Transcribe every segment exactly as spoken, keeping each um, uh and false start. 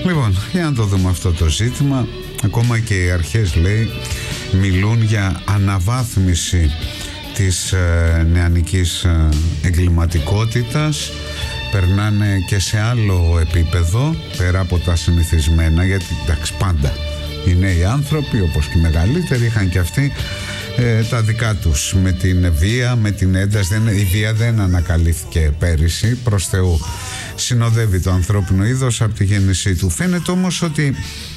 Λοιπόν, για να το δούμε αυτό το ζήτημα. Ακόμα και οι αρχές, λέει, μιλούν για αναβάθμιση της ε, νεανικής ε, εγκληματικότητας. Περνάνε και σε άλλο επίπεδο πέρα από τα συνηθισμένα, γιατί εντάξει, πάντα οι νέοι άνθρωποι, όπως και οι μεγαλύτεροι, είχαν και αυτοί ε, τα δικά τους με την βία, με την ένταση. Δεν, η βία δεν ανακαλύφθηκε πέρυσι, προς Θεού συνοδεύει το ανθρώπινο είδος από τη γέννησή του. Φαίνεται όμως ότι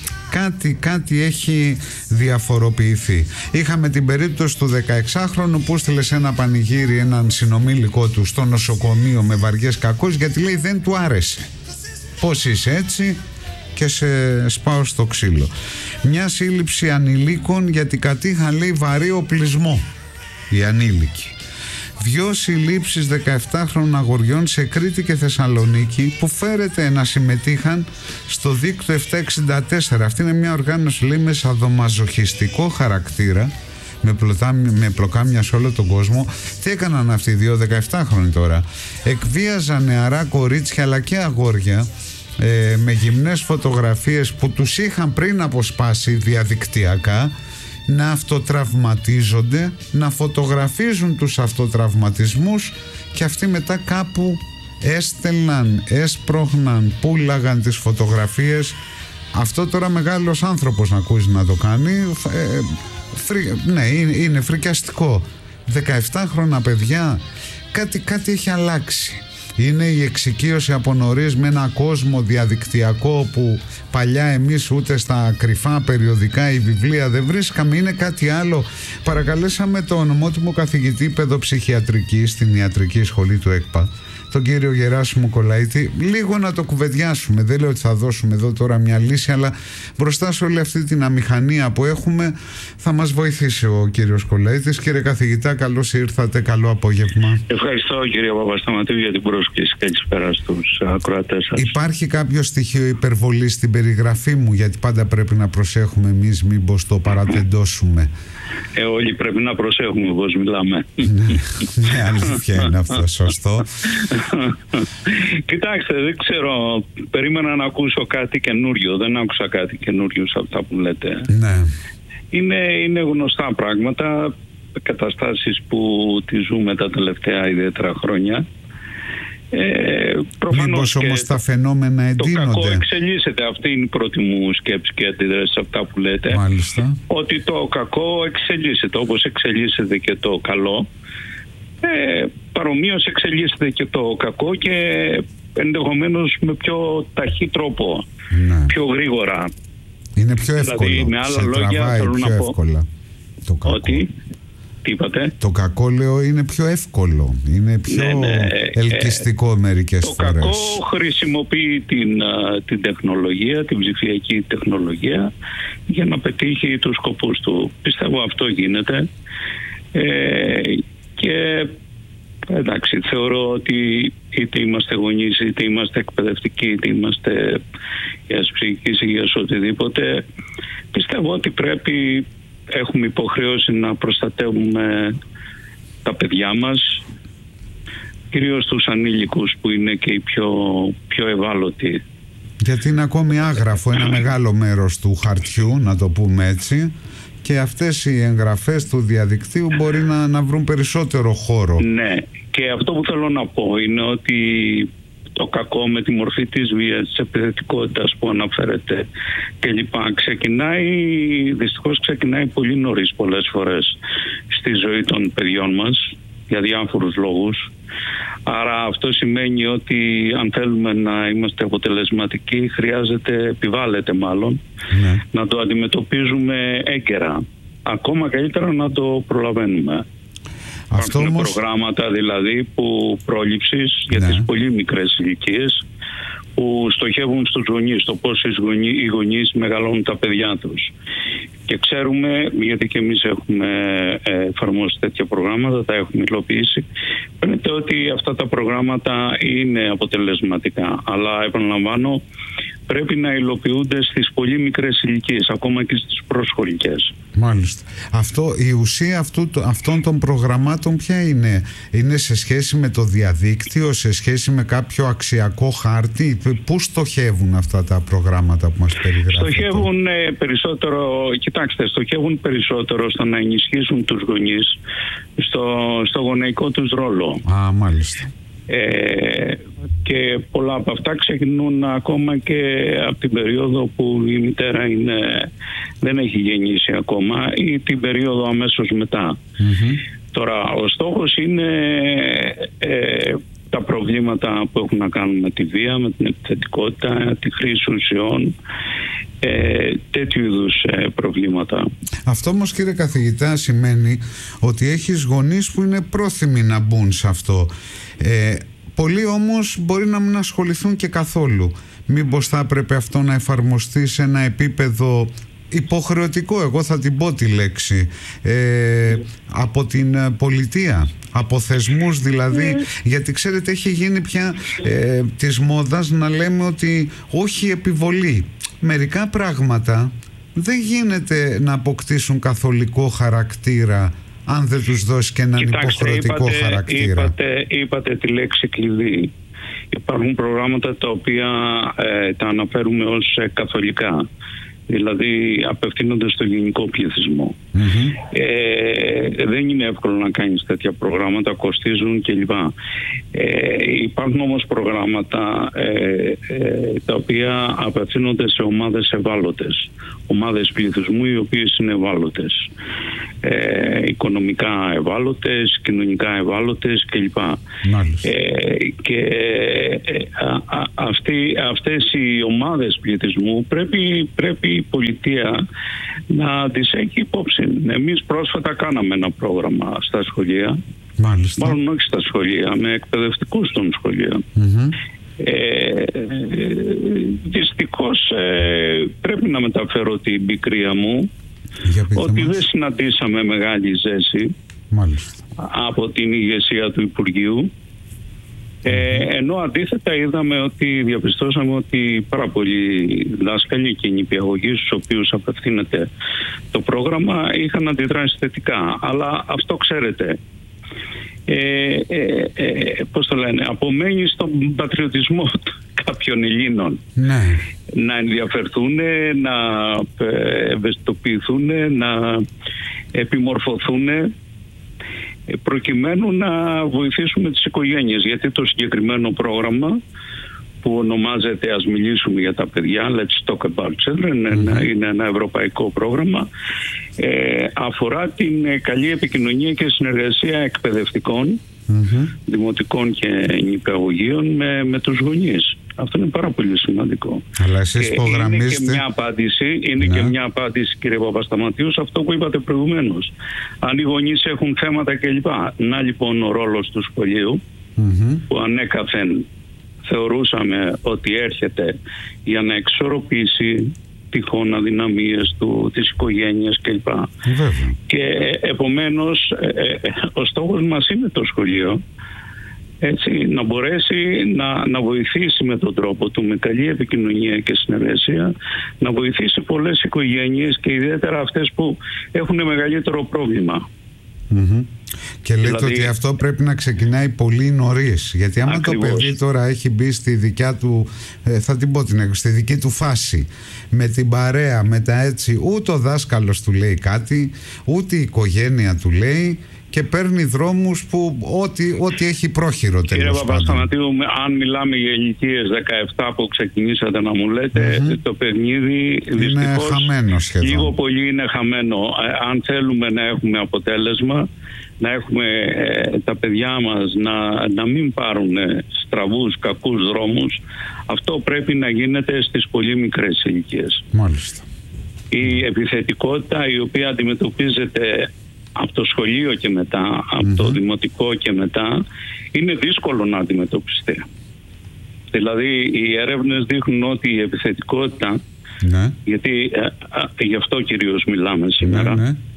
Κάτι, κάτι έχει διαφοροποιηθεί. Είχαμε την περίπτωση του δεκαεξάχρονου που έστειλε σε ένα πανηγύρι έναν συνομήλικο του στο νοσοκομείο με βαριές κακώσεις, γιατί λέει δεν του άρεσε. Πώς είσαι έτσι και σε σπάω στο ξύλο. Μια σύλληψη ανηλίκων γιατί κατήχαν, λέει, βαρύ οπλισμό οι ανήλικοι. Δυο συλλήψεις δεκαεπτάχρονων αγοριών σε Κρήτη και Θεσσαλονίκη που φέρεται να συμμετείχαν στο δίκτυο επτακόσια εξήντα τέσσερα. Αυτή είναι μια οργάνωση, λέει, με σαδομαζοχιστικό χαρακτήρα, με, πλωτά, με πλοκάμια σε όλο τον κόσμο. Τι έκαναν αυτοί οι δύο δεκαεπτάχρονοι τώρα? Εκβίαζαν νεαρά κορίτσια αλλά και αγόρια ε, με γυμνές φωτογραφίες που τους είχαν πριν αποσπάσει διαδικτυακά, να αυτοτραυματίζονται, να φωτογραφίζουν τους αυτοτραυματισμούς και αυτοί μετά κάπου έστελναν, έσπροχναν, πούλαγαν τις φωτογραφίες. Αυτό τώρα μεγάλος άνθρωπος να ακούσει να το κάνει, ε, φρι, ναι, είναι, είναι φρικιαστικό. δεκαεπτάχρονα παιδιά, κάτι, κάτι έχει αλλάξει. Είναι η εξοικείωση από νωρίς με ένα κόσμο διαδικτυακό που παλιά εμείς ούτε στα κρυφά περιοδικά ή βιβλία δεν βρίσκαμε. Είναι κάτι άλλο. Παρακαλέσαμε τον ομότιμο καθηγητή παιδοψυχιατρικής στην ιατρική σχολή του ΕΚΠΑ, τον κύριο Γεράσιμο Κολαίτη, λίγο να το κουβεντιάσουμε. Δεν λέω ότι θα δώσουμε εδώ τώρα μια λύση, αλλά μπροστά σε όλη αυτή την αμηχανία που έχουμε θα μας βοηθήσει ο κύριος Κολαίτης. Κύριε καθηγητά, καλώς ήρθατε, καλό απόγευμα. Ευχαριστώ κύριε Παπασταματίου για την πρόσκληση. Καλησπέρα στους ακροατές σας. Υπάρχει κάποιο στοιχείο υπερβολής στην περιγραφή μου? Γιατί πάντα πρέπει να προσέχουμε εμείς μήπως το παρατεντώσουμε. Ε, όλοι πρέπει να προσέχουμε πώς μιλάμε. Ναι, αλήθεια είναι αυτό, σωστό. Κοιτάξτε, δεν ξέρω, περίμενα να ακούσω κάτι καινούριο. Δεν άκουσα κάτι καινούριο σε αυτά που λέτε. Ναι. Είναι, είναι γνωστά πράγματα, καταστάσεις που τη ζούμε τα τελευταία ιδιαίτερα χρόνια. Ε, Μήπως όμως τα φαινόμενα εντείνονται? Το κακό εξελίσσεται. Αυτή είναι η πρώτη μου σκέψη και αντίδραση σε αυτά που λέτε. Μάλιστα. Ότι το κακό εξελίσσεται όπως εξελίσσεται και το καλό. Ε, παρομοίως εξελίσσεται και το κακό και ενδεχομένως με πιο ταχύ τρόπο. Ναι. Πιο γρήγορα. Είναι πιο εύκολο. Δηλαδή, με άλλα σε λόγια, τραβάει θέλω πιο να πω εύκολα το κακό. Ότι, τι είπατε? Το κακό, λέω, είναι πιο εύκολο. Είναι πιο ναι, ναι, ελκυστικό ε, μερικές το φορές. Το κακό χρησιμοποιεί την, την τεχνολογία, την ψηφιακή τεχνολογία για να πετύχει τους σκοπούς του. Πιστεύω αυτό γίνεται. Ε, και εντάξει, θεωρώ ότι είτε είμαστε γονείς, είτε είμαστε εκπαιδευτικοί, είτε είμαστε για ψυχικής υγείας, οτιδήποτε, πιστεύω ότι πρέπει, έχουμε υποχρέωση να προστατεύουμε τα παιδιά μας, κυρίως τους ανήλικους που είναι και οι πιο, πιο ευάλωτοι. Γιατί είναι ακόμη άγραφο ένα μεγάλο μέρος του χαρτιού, να το πούμε έτσι, και αυτές οι εγγραφές του διαδικτύου μπορεί να, να βρουν περισσότερο χώρο. Ναι, και αυτό που θέλω να πω είναι ότι το κακό με τη μορφή της βίας, της επιθετικότητας που αναφέρεται κλπ. Ξεκινάει, δυστυχώς ξεκινάει πολύ νωρίς πολλές φορές στη ζωή των παιδιών μας για διάφορους λόγους. Άρα αυτό σημαίνει ότι αν θέλουμε να είμαστε αποτελεσματικοί χρειάζεται, επιβάλλεται μάλλον, ναι, να το αντιμετωπίζουμε έγκαιρα. Ακόμα καλύτερα να το προλαβαίνουμε. Αυτό υπάρχουν όμως προγράμματα δηλαδή που πρόληψης για ναι. τις πολύ μικρές ηλικίες που στοχεύουν στους γονείς, το πώς οι γονείς μεγαλώνουν τα παιδιά τους. Και ξέρουμε, γιατί και εμείς έχουμε εφαρμόσει τέτοια προγράμματα, τα έχουμε υλοποιήσει, φαίνεται ότι αυτά τα προγράμματα είναι αποτελεσματικά. Αλλά επαναλαμβάνω, πρέπει να υλοποιούνται στις πολύ μικρές ηλικίες, ακόμα και στις προσχολικές. Μάλιστα. Αυτό, η ουσία αυτού, αυτών των προγραμμάτων ποια είναι? Είναι σε σχέση με το διαδίκτυο, σε σχέση με κάποιο αξιακό χάρτη? Πού στοχεύουν αυτά τα προγράμματα που μας περιγράφετε? Στοχεύουν ε, περισσότερο, κοιτάξτε, στοχεύουν περισσότερο στο να ενισχύσουν τους γονείς στο, στο γονεϊκό τους ρόλο. Α, μάλιστα. Ε, και πολλά από αυτά ξεκινούν ακόμα και από την περίοδο που η μητέρα είναι, δεν έχει γεννήσει ακόμα, ή την περίοδο αμέσως μετά. Mm-hmm. Τώρα ο στόχος είναι ε, τα προβλήματα που έχουν να κάνουν με τη βία, με την επιθετικότητα, τη χρήση ουσιών, ε, τέτοιου είδους ε, προβλήματα. Αυτό όμως, κύριε καθηγητά, σημαίνει ότι έχεις γονείς που είναι πρόθυμοι να μπουν σε αυτό. Ε, πολλοί όμως μπορεί να μην ασχοληθούν και καθόλου. Μήπως θα έπρεπε αυτό να εφαρμοστεί σε ένα επίπεδο υποχρεωτικό, εγώ θα την πω τη λέξη, ε, από την πολιτεία, από θεσμούς δηλαδή, γιατί ξέρετε έχει γίνει πια ε, της μόδας να λέμε ότι όχι επιβολή. Μερικά πράγματα δεν γίνεται να αποκτήσουν καθολικό χαρακτήρα αν δεν τους δώσει και έναν Κοιτάξτε, υποχρεωτικό είπατε, χαρακτήρα. Είπατε, είπατε τη λέξη κλειδί. Υπάρχουν προγράμματα τα οποία ε, τα αναφέρουμε ως ε, καθολικά. Δηλαδή απευθύνονται στο γενικό πληθυσμό. Mm-hmm. Ε, δεν είναι εύκολο να κάνεις τέτοια προγράμματα, κοστίζουν κλπ. Ε, υπάρχουν όμως προγράμματα ε, ε, τα οποία απευθύνονται σε ομάδες ευάλωτες. Ομάδες πληθυσμού οι οποίες είναι ευάλωτες. Ε, οικονομικά ευάλωτες, κοινωνικά ευάλωτες κλπ. Ε, και ε, α, α, αυτοί, αυτές οι ομάδες πληθυσμού πρέπει, πρέπει η πολιτεία να τις έχει υπόψη. Εμείς πρόσφατα κάναμε ένα πρόγραμμα στα σχολεία. Μάλιστα. Μάλλον όχι στα σχολεία, με εκπαιδευτικούς των σχολείων. Mm-hmm. Ε, δυστυχώς ε, πρέπει να μεταφέρω την πικρία μου ότι μας. δεν συναντήσαμε μεγάλη ζέση. Μάλιστα. Από την ηγεσία του Υπουργείου. Ε, ενώ αντίθετα είδαμε ότι διαπιστώσαμε ότι πάρα πολλοί δάσκαλοι και νηπιαγωγοί στους οποίους απευθύνεται το πρόγραμμα είχαν αντιδράσει θετικά. Αλλά αυτό ξέρετε, ε, ε, ε, πώς το λένε, απομένει στον πατριωτισμό κάποιων Ελλήνων. Ναι. Να ενδιαφερθούν, να ευαισθητοποιηθούν, να επιμορφωθούν προκειμένου να βοηθήσουμε τις οικογένειες, γιατί το συγκεκριμένο πρόγραμμα που ονομάζεται «Ας μιλήσουμε για τα παιδιά», Let's Talk About Children, mm-hmm. είναι ένα ευρωπαϊκό πρόγραμμα, ε, αφορά την καλή επικοινωνία και συνεργασία εκπαιδευτικών, mm-hmm. δημοτικών και νηπιαγωγείων με, με τους γονείς. Αυτό είναι πάρα πολύ σημαντικό. Αλλά εσείς υπογραμμίζετε... Είναι και μια απάντηση, είναι ναι. και μια απάντηση, κύριε Παπασταματίου, σε αυτό που είπατε προηγουμένως. Αν οι γονείς έχουν θέματα κλπ. Να λοιπόν ο ρόλος του σχολείου, mm-hmm. που ανέκαθεν θεωρούσαμε ότι έρχεται για να εξορροπήσει τυχόν αδυναμίες του, της οικογένειας κλπ. Βέβαια. Και επομένως ε, ε, ο στόχος μας είναι το σχολείο, έτσι, να μπορέσει να, να βοηθήσει με τον τρόπο του, με καλή επικοινωνία και συνεργασία, να βοηθήσει πολλές οικογένειες και ιδιαίτερα αυτές που έχουν μεγαλύτερο πρόβλημα. Mm-hmm. Και λέτε δηλαδή, ότι αυτό πρέπει να ξεκινάει πολύ νωρίς, γιατί άμα ακριβώς. το παιδί τώρα έχει μπει στη δικιά του, ε, θα την πω την στη δική του φάση, με την παρέα, με τα έτσι, ούτε ο δάσκαλος του λέει κάτι, ούτε η οικογένεια του λέει, και παίρνει δρόμους που ό,τι, ό,τι έχει πρόχειρο τέλος πάντων. Κύριε Παπασταματίου, αν μιλάμε για ηλικίες δεκαεπτά που ξεκινήσατε να μου λέτε, mm-hmm. το παιχνίδι δυστυχώς χαμένο σχεδόν. Λίγο πολύ είναι χαμένο. Ε, αν θέλουμε να έχουμε αποτέλεσμα, να έχουμε ε, τα παιδιά μας να, να μην πάρουν ε, στραβούς, κακούς δρόμους, αυτό πρέπει να γίνεται στις πολύ μικρές ηλικίες. Μάλιστα. Η επιθετικότητα η οποία αντιμετωπίζεται από το σχολείο και μετά, από mm-hmm. το δημοτικό και μετά, είναι δύσκολο να αντιμετωπιστεί. Δηλαδή οι έρευνες δείχνουν ότι η επιθετικότητα, ναι. γιατί ε, ε, γι' αυτό κυρίως μιλάμε σήμερα, ναι, ναι.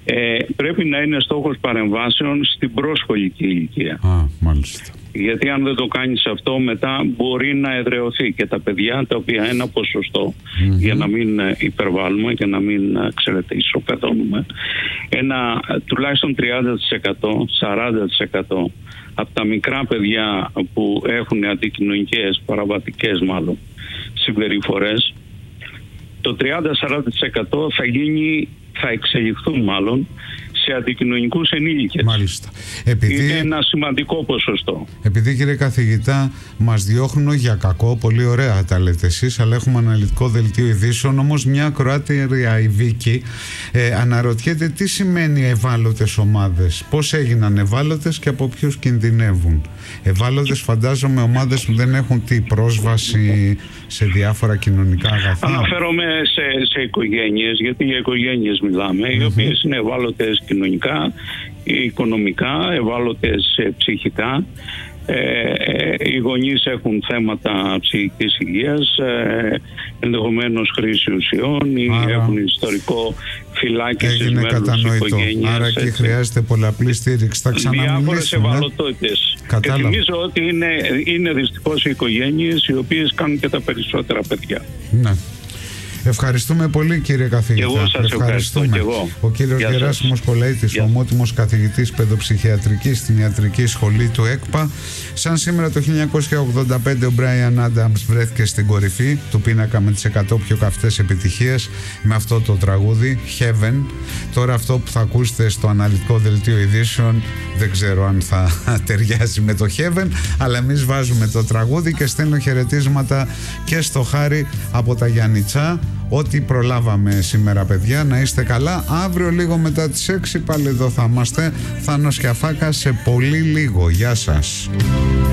Ε, πρέπει να είναι στόχος παρεμβάσεων στην προσχολική ηλικία. Α, μάλιστα. Γιατί αν δεν το κάνεις αυτό, μετά μπορεί να εδραιωθεί και τα παιδιά τα οποία ένα ποσοστό, mm-hmm. για να μην υπερβάλλουμε και να μην, ξέρετε, ισοπεδώνουμε, ένα τουλάχιστον τριάντα τοις εκατό, σαράντα τοις εκατό από τα μικρά παιδιά που έχουν αντικοινωνικές, παραβατικές μάλλον συμπεριφορές, το τριάντα με σαράντα τοις εκατό θα γίνει, θα εξελιχθούν μάλλον σε αντικοινωνικούς ενήλικες. Μάλιστα. Επειδή, είναι ένα σημαντικό ποσοστό. Επειδή, κύριε καθηγητά, μας διώχνουν για κακό, πολύ ωραία τα λέτε εσείς, αλλά έχουμε αναλυτικό δελτίο ειδήσεων. Όμως μια ακροάτρια, η Βίκη, ε, αναρωτιέται τι σημαίνει ευάλωτες ομάδες, πώς έγιναν ευάλωτες και από ποιους κινδυνεύουν. Ευάλωτες, φαντάζομαι, ομάδες που δεν έχουν τι πρόσβαση σε διάφορα κοινωνικά αγαθά. Αναφέρομαι σε, σε οικογένειες, γιατί για οικογένειες μιλάμε, mm-hmm. οι οποίες είναι ευάλωτες κοινωνικά, οικονομικά, ευάλωτες ψυχικά. Ε, ε, οι γονείς έχουν θέματα ψυχικής υγείας, ε, ενδεχομένως χρήση ουσιών ή άρα, έχουν ιστορικό φυλάκισης μέλους οικογένειας. Άρα εκεί χρειάζεται πολλαπλή στήριξη. Θα ξαναμιλήσουμε. Διάφορες ευαλωτότητες. Και θυμίζω ότι είναι, είναι δυστυχώς οι οικογένειες οι οποίες κάνουν και τα περισσότερα παιδιά. Ναι. Ευχαριστούμε πολύ, κύριε καθηγητά. Και εγώ σας ευχαριστώ. Και εγώ. Ο κύριος Γεράσιμος Κολαίτης, ομότιμος καθηγητής παιδοψυχιατρικής στην Ιατρική Σχολή του ΕΚΠΑ. Σαν σήμερα το χίλια εννιακόσια ογδόντα πέντε ο Μπράιαν Άνταμς βρέθηκε στην κορυφή του πίνακα με τις εκατό πιο καυτές επιτυχίες με αυτό το τραγούδι Heaven. Τώρα αυτό που θα ακούσετε στο αναλυτικό δελτίο ειδήσεων δεν ξέρω αν θα ταιριάζει με το Heaven, αλλά εμείς βάζουμε το τραγούδι και στέλνω χαιρετίσματα και στο Χάρη από τα Γιάννητσά. Ό,τι προλάβαμε σήμερα, παιδιά, να είστε καλά. Αύριο λίγο μετά τις έξι πάλι εδώ θα είμαστε. Θάνος και Αφάκα σε πολύ λίγο. Γεια σας.